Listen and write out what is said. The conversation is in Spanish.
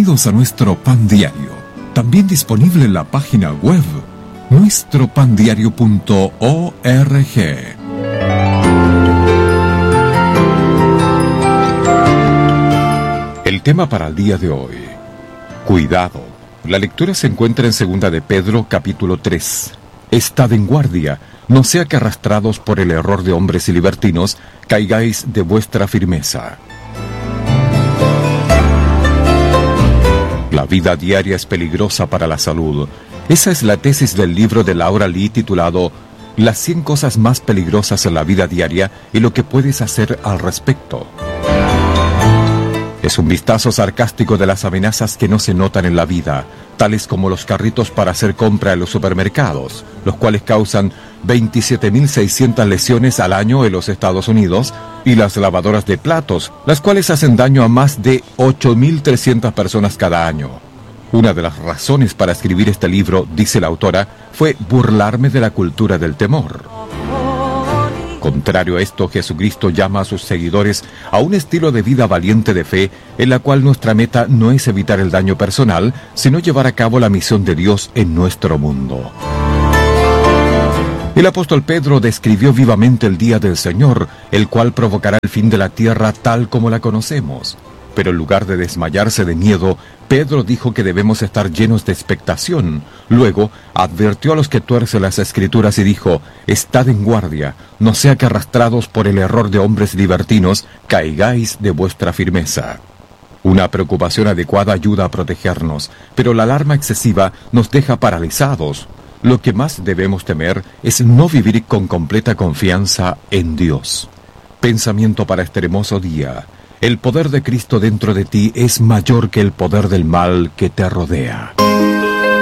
Bienvenidos a nuestro Pan Diario, también disponible en la página web nuestropandiario.org. El tema para el día de hoy: cuidado. La lectura se encuentra en 2 de Pedro, capítulo 3. Estad en guardia, no sea que arrastrados por el error de hombres y libertinos, caigáis de vuestra firmeza. La vida diaria es peligrosa para la salud. Esa es la tesis del libro de Laura Lee titulado Las 100 cosas más peligrosas en la vida diaria y lo que puedes hacer al respecto. Es un vistazo sarcástico de las amenazas que no se notan en la vida, tales como los carritos para hacer compra en los supermercados, los cuales causan 27.600 lesiones al año en los Estados Unidos, y las lavadoras de platos, las cuales hacen daño a más de 8.300 personas cada año. Una de las razones para escribir este libro, dice la autora, fue burlarme de la cultura del temor. Contrario a esto, Jesucristo llama a sus seguidores a un estilo de vida valiente de fe, en la cual nuestra meta no es evitar el daño personal, sino llevar a cabo la misión de Dios en nuestro mundo. El apóstol Pedro describió vivamente el día del Señor, el cual provocará el fin de la tierra tal como la conocemos. Pero en lugar de desmayarse de miedo, Pedro dijo que debemos estar llenos de expectación. Luego, advirtió a los que tuercen las Escrituras y dijo: estad en guardia, no sea que arrastrados por el error de hombres libertinos, caigáis de vuestra firmeza. Una preocupación adecuada ayuda a protegernos, pero la alarma excesiva nos deja paralizados. Lo que más debemos temer es no vivir con completa confianza en Dios. Pensamiento para este hermoso día: el poder de Cristo dentro de ti es mayor que el poder del mal que te rodea.